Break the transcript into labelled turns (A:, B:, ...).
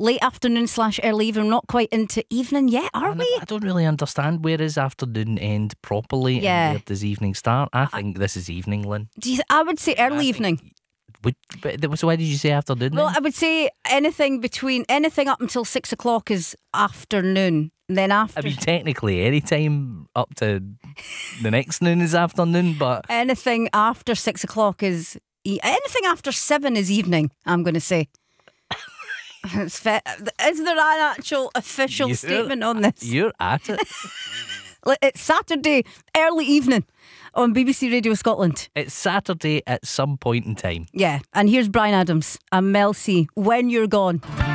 A: late afternoon / early evening. Not quite into evening yet, are we?
B: I don't really understand. Where is afternoon end properly
A: Yeah.
B: and where does evening start? I think this is evening, Lynn.
A: I would say early evening.
B: So why did you say afternoon?
A: Well,
B: then?
A: I would say anything up until 6 o'clock is afternoon. Then after,
B: I mean, technically, any time up to the next noon is afternoon, but
A: anything after 6 o'clock is anything after 7 is evening. I'm going to say. Is there an actual official statement on this?
B: You're at it.
A: It's Saturday early evening on BBC Radio Scotland.
B: It's Saturday at some point in time.
A: Yeah, and here's Bryan Adams and Mel C. When You're Gone.